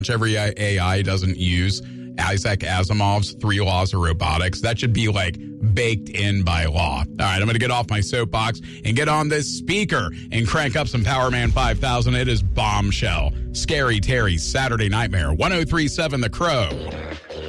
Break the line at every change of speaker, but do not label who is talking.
every AI doesn't use Isaac Asimov's 3 laws of robotics. That should be like baked in by law. All right, I'm going to get off my soapbox and get on this speaker and crank up some Power Man 5000. It is Bombshell. Scary Terry's Saturday Nightmare. 103.7 The Crow.